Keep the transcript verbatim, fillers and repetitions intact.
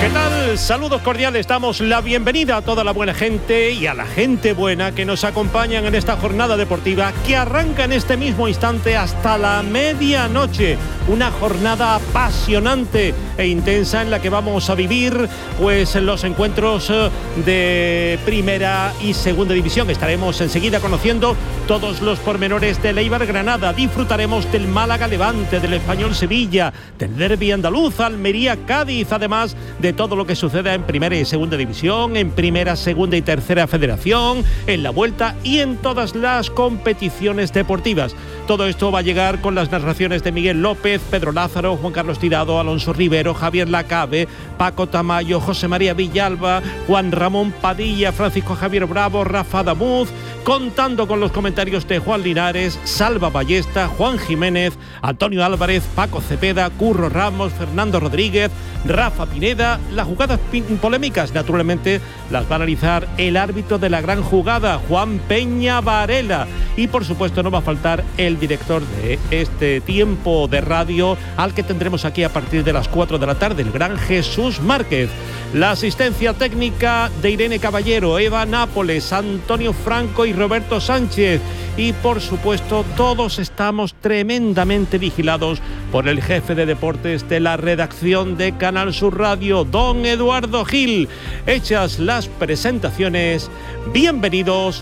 ¿Qué tal? Saludos cordiales, damos la bienvenida a toda la buena gente y a la gente buena que nos acompañan en esta jornada deportiva que arranca en este mismo instante hasta la medianoche. Una jornada apasionante e intensa en la que vamos a vivir pues los encuentros de primera y segunda división. Estaremos enseguida conociendo todos los pormenores del Eibar Granada. Disfrutaremos del Málaga Levante, del Español Sevilla, del derbi andaluz, Almería Cádiz, además de todo lo que suceda en primera y segunda división, en primera, segunda y tercera federación, en la vuelta y en todas las competiciones deportivas. Todo esto va a llegar con las narraciones de Miguel López, Pedro Lázaro, Juan Carlos Tirado, Alonso Rivero, Javier Lacabe, Paco Tamayo, José María Villalba, Juan Ramón Padilla, Francisco Javier Bravo, Rafa Damuz, contando con los comentarios de Juan Linares, Salva Ballesta, Juan Jiménez, Antonio Álvarez, Paco Cepeda, Curro Ramos, Fernando Rodríguez, Rafa Pineda. Las jugadas polémicas, naturalmente, las va a analizar el árbitro de la gran jugada, Juan Peña Varela. Y por supuesto no va a faltar el director de este tiempo de radio, al que tendremos aquí a partir de las cuatro de la tarde, el gran Jesús Márquez. La asistencia técnica de Irene Caballero, Eva Nápoles, Antonio Franco y Roberto Sánchez. Y por supuesto todos estamos tremendamente vigilados por el jefe de deportes de la redacción de Canal Sur Radio, don Eduardo Gil. Hechas las presentaciones, bienvenidos